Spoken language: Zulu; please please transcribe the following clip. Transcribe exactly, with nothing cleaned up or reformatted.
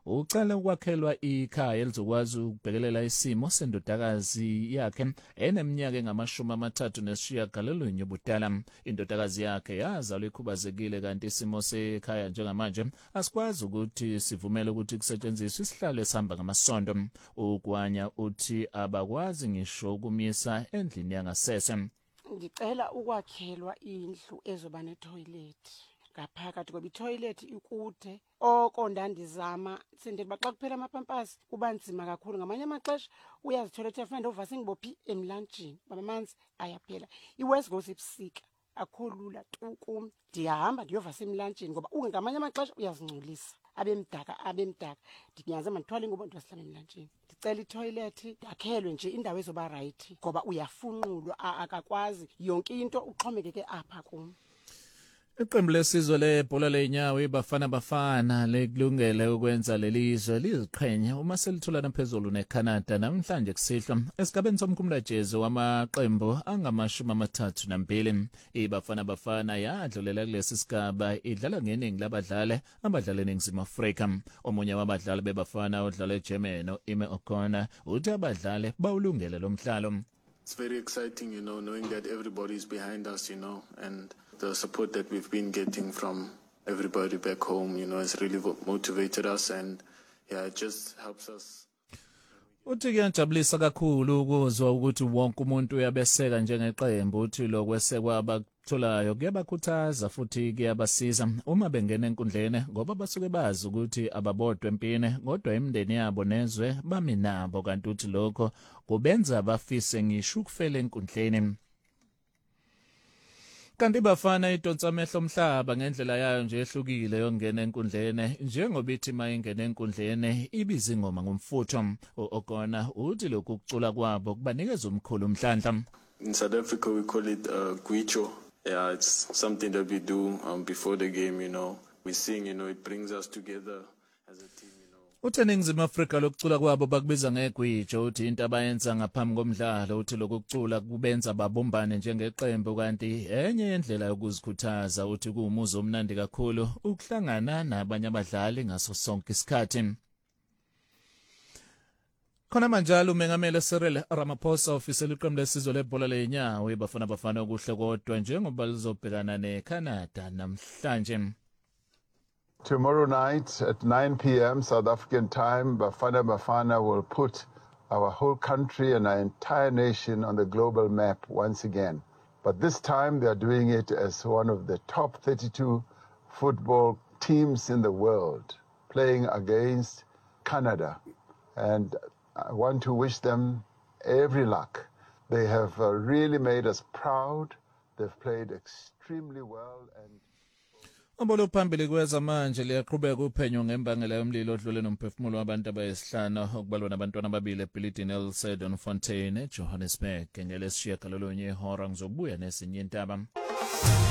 ucala ukwakhelwa ikhaya elizokwazi ukubhekelela isimo sendodakazi yakhe eneminyaka engamashumi amathathu nesishiyagalolunye ubudala. Indodakazi yakhe yazalwa ikhubazekile kanti isimo sekhaya njengamanje asikwazi ukuthi sivumele ukuthi kusetshenziswe isihlalo esihamba ngamasondo. Ugwanya uthi abakwazi ngisho ukumisa endlini yangasese. Ngicela ukwakhelwa indlu ezoba netoilet ngaphakathi ngoba itoilet ikude okondandizama sendele baxa kuphela amapampasi kuba nzima kakhulu. Ngamanye amaxesha uyazithola ukuthi afuna ndova singibophi emlanjini bamanzi ayaphela. iWest Coast ibusika akho lula tu kum, ndiyahamba ndiyova semlanjini ngoba ngamanye amaxesha uyazingcolisa abemdaka abemdaka ndinyaze mandithwale ngoba ndiyasihlala emlanjini. Ndicela itoilet yakhelwe nje indawo ezoba right ngoba uyafunqulwa akakwazi yonke into uxhomekeke apha kum. Iqembu lesizwe lebhola lenyawo iBafana Bafana likulungele ukwenza lelizwe liziqhenye uma selitholana phezulu neCanada namhlanje kusihlwa esigabeni somkhumulajezo wamaqembu angamashumi amathathu nambili. iBafana Bafana yadlulela kulesi sigaba idlala ngeningi labadlali abadlala eNingizimu Afrika. Omunye wabadlali beBafana odlala eGermany Ime O'Connor uthi abadlali bawulungele lo mdlalo. It's very exciting, you know, knowing that everybody is behind us, you know, and the support that we've been getting from everybody back home, you know, has really motivated us, and yeah, it just helps us. Uthi kuyajabulisa kakhulu ukuzwa ukuthi wonke umuntu uyabeseka njengeqembu. Uthi lokwesekwa abakutholayo kuyabakhuthaza futhi kuyabasiza uma bengena enkundleni ngoba basuke bazi ukuthi ababodwa empini kodwa imindeni yabo nezwe bami nabo, kanti uthi lokho kubenza bafise ngisho ukufela enkundleni. Kanti iBafana idonsa amehlo omhlaba ngendlela yayo nje ehlukile yongena enkundleni njengoba ithi mayingena enkundleni ibiza ingoma ngomfutho. O'Connor uthi lokhu kucula kwabo kubanikeza umkhulu umhlandla. In South Africa we call it uh, Gwicho. Yeah, it's something that we do um, before the game, you know. We sing, you know, it brings us together as a team. Uthi eNingizimu Afrika lokucula kwabo bakubiza ngegwijo. Uthi into abayenza ngaphambi komdlalo uthi lokucula kubenza babumbane njengeqembu, kanti enye yendlela yokuzikhuthaza uthi kuwumuzo omnandi kakhulu ukuhlangana nabanye abadlali ngaso sonke isikhathi. Khona manje umengameli Cyril Ramaphosa ofisela iqembu lesizwe lebhola lenyawo iBafana Bafana okuhle kodwa njengoba lizobhekana neCanada namhlanje. Tomorrow night at nine p m South African time, Bafana Bafana will put our whole country and our entire nation on the global map once again. But this time they are doing it as one of the top thirty-two football teams in the world, playing against Canada. And I want to wish them every luck. They have uh, really made us proud. They've played extremely well and Ombolo phambili kweza manje liyaqhubeka uphenyo ngembangela yomlilo odlule nomphefumulo wabantu abayisihlanu okubalwa nabantwana ababili eBilidini Elsedon Fontaine eJohannesburg. Ngelesishiyagalolunye ihora ngizobuya nezinye indaba.